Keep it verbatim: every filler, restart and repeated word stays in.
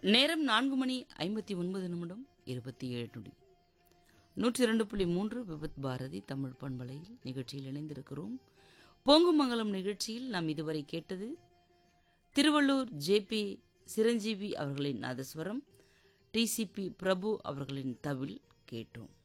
நேரம் நான்கு மணி ஐம்பத்தி ஒன்பது நிமிடம் இருபத்தி ஏழு நொடி. நூற்றி இரண்டு புள்ளி மூன்று விபத் பாரதி தமிழ் பண்பலையில் நிகழ்ச்சியில் இணைந்திருக்கிறோம். பொங்குமங்கலம் நிகழ்ச்சியில் நாம் இதுவரை கேட்டது திருவள்ளூர் ஜே பி சிரஞ்சீவி அவர்களின் நாதஸ்வரம், டிசிபி பிரபு அவர்களின் தவில் கேட்டோம்.